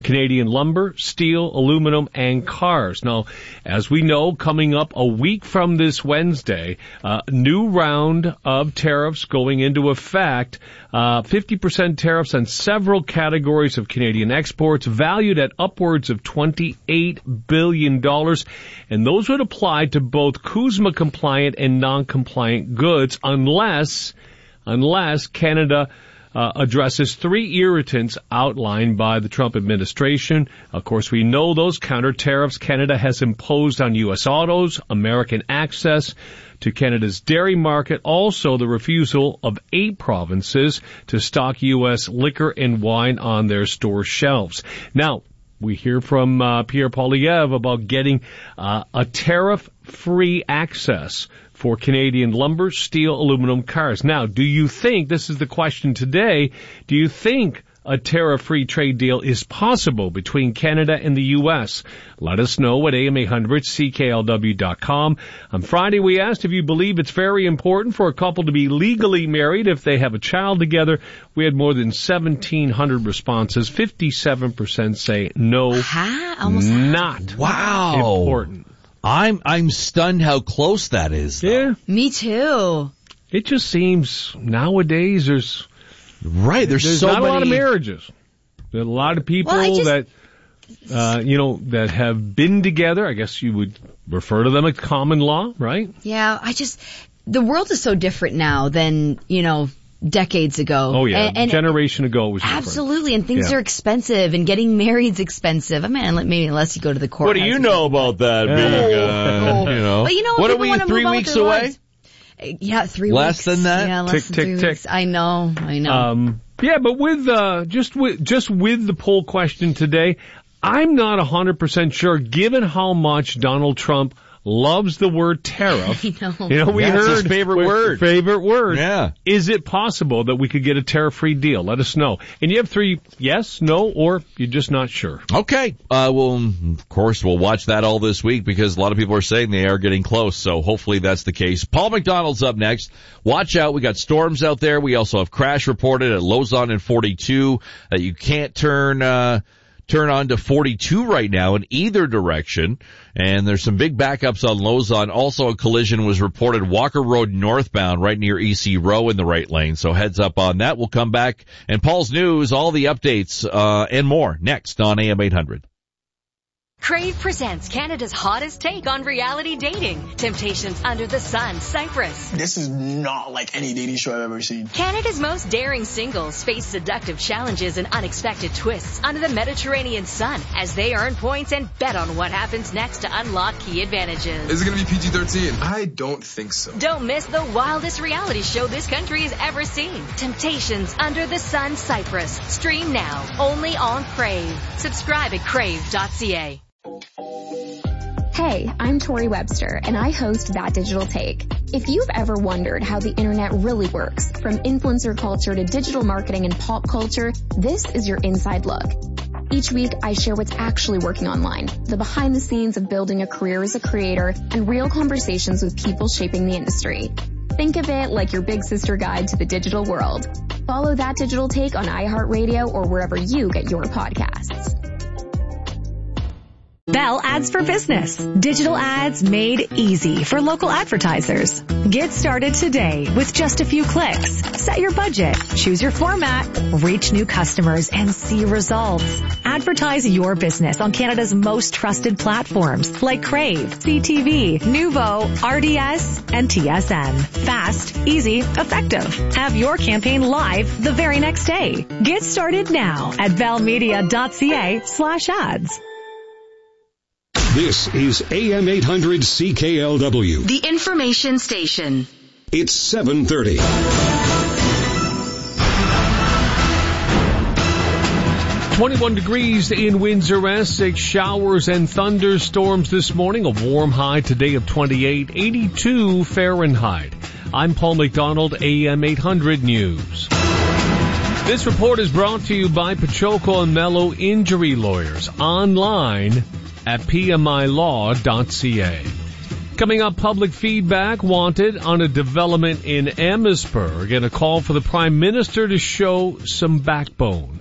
Canadian lumber, steel, aluminum, and cars. Now, as we know, coming up a week from this Wednesday, new round of tariffs going into effect, 50% tariffs on several categories of Canadian exports valued at upwards of $28 billion. And those would apply to both CUSMA compliant and non-compliant goods unless Canada addresses three irritants outlined by the Trump administration. Of course, we know those counter tariffs Canada has imposed on U.S. autos, American access to Canada's dairy market, also the refusal of 8 provinces to stock U.S. liquor and wine on their store shelves. Now, we hear from Pierre Poilievre about getting a tariff-free access for Canadian lumber, steel, aluminum, cars. Now, do you think, this is the question today, do you think a tariff-free trade deal is possible between Canada and the U.S.? Let us know at AM800CKLW.com. On Friday, we asked if you believe it's very important for a couple to be legally married if they have a child together. We had more than 1,700 responses. 57% say no, not important. I'm stunned how close that is, though. Yeah. Me too. It just seems nowadays there's there's so not many... a lot of marriages. There's a lot of people that have been together. I guess you would refer to them as common law, right? Yeah, the world is so different now than, decades ago. Oh yeah, a generation ago was different. Absolutely, and things are expensive, and getting married's expensive. I mean, maybe unless you go to the court. What do you know about that? But what are we, 3 weeks away? Yeah, 3 weeks. Less than that? Yeah, less than 3 weeks. I know. Yeah, but with just with the poll question today, I'm not 100% sure, given how much Donald Trump loves the word tariff. I know. We heard his favorite word. Favorite word. Yeah. Is it possible that we could get a tariff-free deal? Let us know. And you have 3 yes, no, or you're just not sure. Okay. Of course, we'll watch that all this week because a lot of people are saying they are getting close. So hopefully that's the case. Paul McDonald's up next. Watch out. We got storms out there. We also have crash reported at Lausanne and 42 that you can't turn on to 42 right now in either direction. And there's some big backups on Lausanne. Also, a collision was reported Walker Road northbound right near EC Row in the right lane. So heads up on that. We'll come back. And Paul's News, all the updates, and more next on AM 800. Crave presents Canada's hottest take on reality dating. Temptations Under the Sun, Cyprus. This is not like any dating show I've ever seen. Canada's most daring singles face seductive challenges and unexpected twists under the Mediterranean sun as they earn points and bet on what happens next to unlock key advantages. Is it going to be PG-13? I don't think so. Don't miss the wildest reality show this country has ever seen. Temptations Under the Sun, Cyprus. Stream now, only on Crave. Subscribe at crave.ca. Hey, I'm Tori Webster, and I host That Digital Take. If you've ever wondered how the internet really works, from influencer culture to digital marketing and pop culture, this is your inside look. Each week, I share what's actually working online, the behind the scenes of building a career as a creator, and real conversations with people shaping the industry. Think of it like your big sister guide to the digital world. Follow That Digital Take on iHeartRadio or wherever you get your podcasts. Bell Ads for Business. Digital ads made easy for local advertisers. Get started today with just a few clicks. Set your budget, choose your format, reach new customers, and see results. Advertise your business on Canada's most trusted platforms like Crave, CTV, Nuvo, RDS, and TSN. Fast, easy, effective. Have your campaign live the very next day. Get started now at bellmedia.ca/ads. This is AM 800 CKLW. The information station. It's 7:30. .21 degrees in Windsor, Essex. Showers and thunderstorms this morning. A warm high today of 28, 82 Fahrenheit. I'm Paul McDonald, AM 800 News. This report is brought to you by Pachoco and Mello Injury Lawyers. Online at pmilaw.ca. Coming up, public feedback wanted on a development in Amherstburg and a call for the Prime Minister to show some backbone.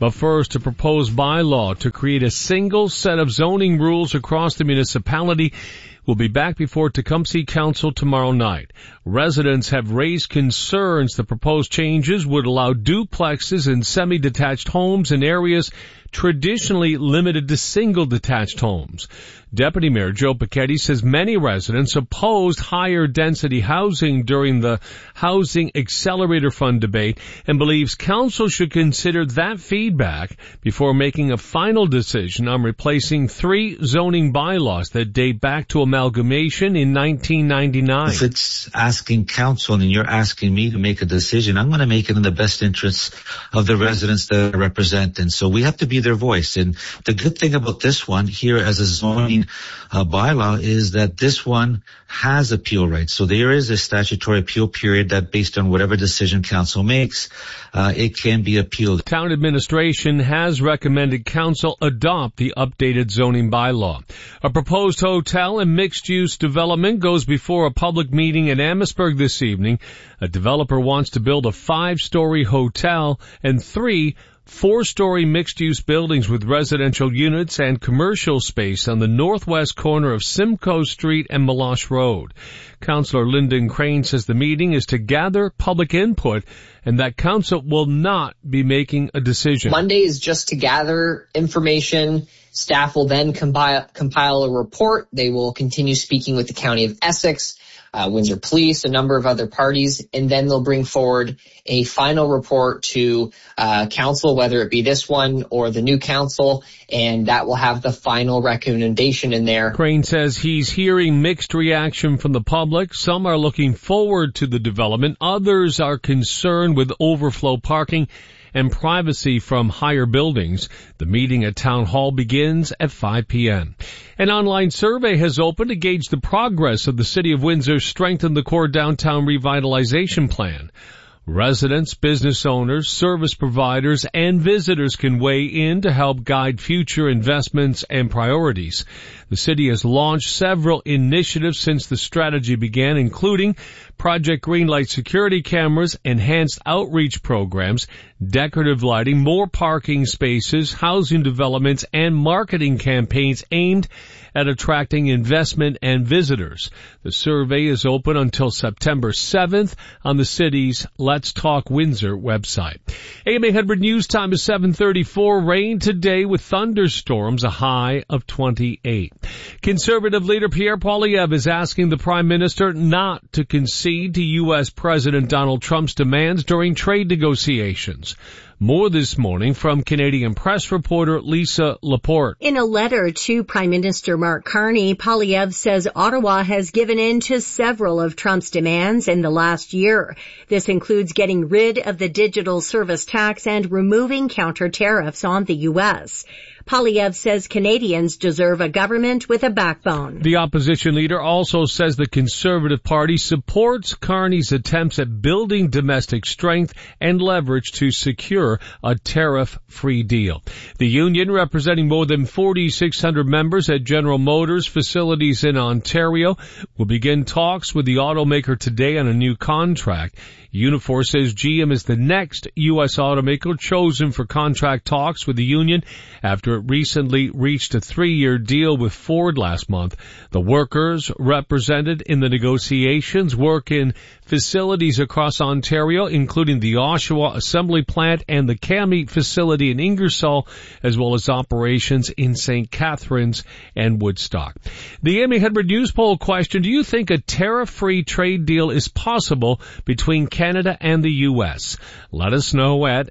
But first, a proposed bylaw to create a single set of zoning rules across the municipality will be back before Tecumseh Council tomorrow night. Residents have raised concerns the proposed changes would allow duplexes and semi-detached homes in areas traditionally limited to single detached homes. Deputy Mayor Joe Piketty says many residents opposed higher density housing during the Housing Accelerator Fund debate and believes council should consider that feedback before making a final decision on replacing 3 zoning bylaws that date back to amalgamation in 1999. If it's asking council and you're asking me to make a decision, I'm going to make it in the best interests of the residents that I represent. And so we have to be their voice. And the good thing about this one here as a zoning bylaw is that this one has appeal rights. So there is a statutory appeal period that based on whatever decision council makes, it can be appealed. Town administration has recommended council adopt the updated zoning bylaw. A proposed hotel and mixed-use development goes before a public meeting in Amherstburg this evening. A developer wants to build a 5-story hotel and 3 4-story mixed-use buildings with residential units and commercial space on the northwest corner of Simcoe Street and Meloche Road. Councillor Lyndon Crane says the meeting is to gather public input and that council will not be making a decision. Monday is just to gather information. Staff will then compile a report. They will continue speaking with the County of Essex, Windsor Police, a number of other parties, and then they'll bring forward a final report to council, whether it be this one or the new council, and that will have the final recommendation in there. Crane says he's hearing mixed reaction from the public. Some are looking forward to the development. Others are concerned with overflow parking and privacy from higher buildings. The meeting at Town Hall begins at 5 p.m. An online survey has opened to gauge the progress of the City of Windsor's Strengthen the Core Downtown Revitalization Plan. Residents, business owners, service providers, and visitors can weigh in to help guide future investments and priorities. The city has launched several initiatives since the strategy began, including Project Greenlight security cameras, enhanced outreach programs, decorative lighting, more parking spaces, housing developments, and marketing campaigns aimed at attracting investment and visitors. The survey is open until September 7th on the city's Let's Talk Windsor website. AM 800 News Time is 7:34. Rain today with thunderstorms, a high of 28. Conservative leader Pierre Poilievre is asking the Prime Minister not to concede to U.S. President Donald Trump's demands during trade negotiations. More this morning from Canadian Press reporter Lisa Laporte. In a letter to Prime Minister Mark Carney, Poilievre says Ottawa has given in to several of Trump's demands in the last year. This includes getting rid of the digital service tax and removing counter tariffs on the U.S. Poilievre says Canadians deserve a government with a backbone. The opposition leader also says the Conservative Party supports Carney's attempts at building domestic strength and leverage to secure a tariff-free deal. The union, representing more than 4,600 members at General Motors facilities in Ontario, will begin talks with the automaker today on a new contract. Unifor says GM is the next U.S. automaker chosen for contract talks with the union after it recently reached a 3-year deal with Ford last month. The workers represented in the negotiations work in facilities across Ontario, including the Oshawa Assembly Plant and the Kami facility in Ingersoll, as well as operations in St. Catharines and Woodstock. The AM 800 News poll question, do you think a tariff-free trade deal is possible between Canada and the U.S.? Let us know at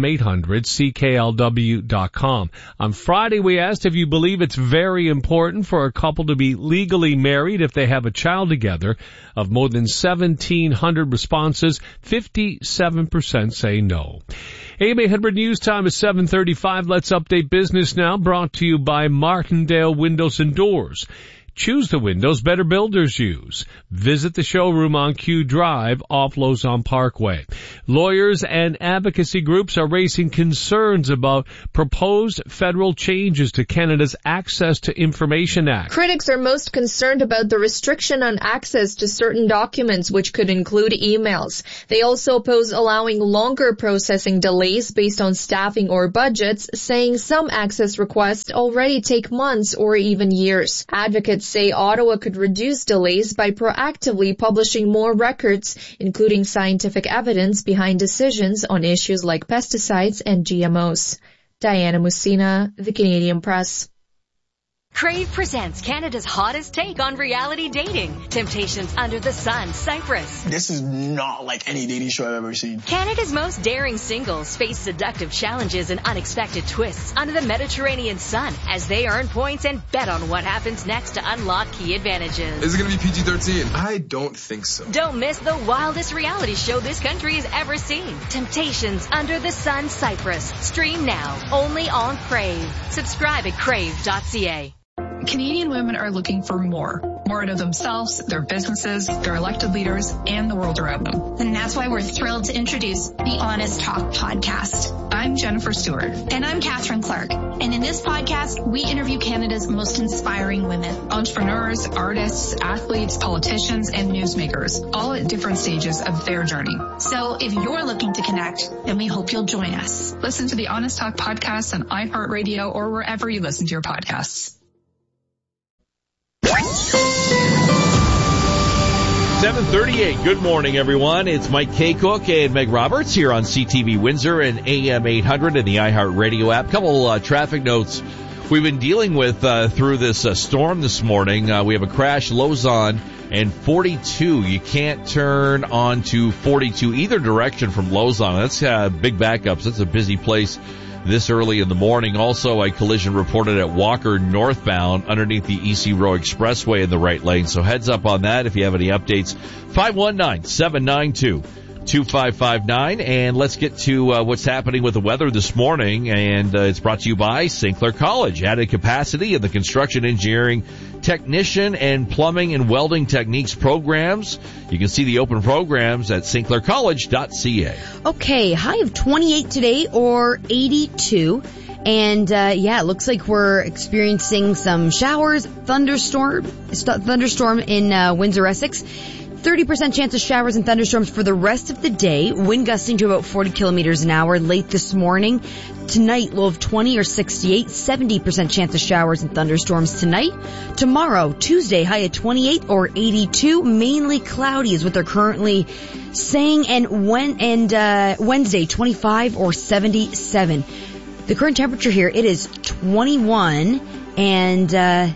am800CKLW.com. On Friday, we asked if you believe it's very important for a couple to be legally married if they have a child together. Of more than 1,700 responses, 57% say no. AM 800 News Time is 7:35. Let's update business now, brought to you by Martindale Windows and Doors. Choose the windows better builders use. Visit the showroom on Q Drive off Lozon Parkway. Lawyers and advocacy groups are raising concerns about proposed federal changes to Canada's Access to Information Act. Critics are most concerned about the restriction on access to certain documents, which could include emails. They also oppose allowing longer processing delays based on staffing or budgets, saying some access requests already take months or even years. Advocates say Ottawa could reduce delays by proactively publishing more records, including scientific evidence behind decisions on issues like pesticides and GMOs. Diana Musina, The Canadian Press. Crave presents Canada's hottest take on reality dating. Temptations Under the Sun, Cyprus. This is not like any dating show I've ever seen. Canada's most daring singles face seductive challenges and unexpected twists under the Mediterranean sun as they earn points and bet on what happens next to unlock key advantages. Is it going to be PG-13? I don't think so. Don't miss the wildest reality show this country has ever seen. Temptations Under the Sun, Cyprus. Stream now, only on Crave. Subscribe at crave.ca. Canadian women are looking for more out of themselves, their businesses, their elected leaders, and the world around them. And that's why we're thrilled to introduce the Honest Talk podcast. I'm Jennifer Stewart. And I'm Catherine Clark. And in this podcast, we interview Canada's most inspiring women. Entrepreneurs, artists, athletes, politicians, and newsmakers, all at different stages of their journey. So if you're looking to connect, then we hope you'll join us. Listen to the Honest Talk podcast on iHeartRadio or wherever you listen to your podcasts. 7:38. Good morning, everyone. It's Mike K. Cook and Meg Roberts here on CTV Windsor and AM 800 and the iHeartRadio app. Couple traffic notes we've been dealing with through this storm this morning. We have a crash, Lozon and 42. You can't turn onto 42 either direction from Lozon. That's big backups. That's a busy place this early in the morning. Also, a collision reported at Walker northbound underneath the EC Row Expressway in the right lane. So heads up on that if you have any updates. 519-792-2559. And let's get to what's happening with the weather this morning. And it's brought to you by St. Clair College. Added capacity in the construction engineering technician and plumbing and welding techniques programs. You can see the open programs at stclaircollege.ca. Okay, high of 28 today or 82. And, it looks like we're experiencing some showers, thunderstorm in Windsor, Essex. 30% chance of showers and thunderstorms for the rest of the day. Wind gusting to about 40 kilometers an hour late this morning. Tonight, low of 20 or 68. 70% chance of showers and thunderstorms tonight. Tomorrow, Tuesday, high of 28 or 82. Mainly cloudy is what they're currently saying. And Wednesday, 25 or 77. The current temperature here, it is 21. And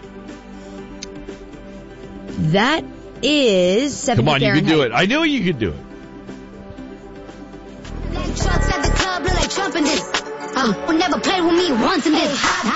that is 70 Come on, Fahrenheit. you can do it. I knew you could do it. Trucks at the club look like Trump in this. Will never play with me once in this.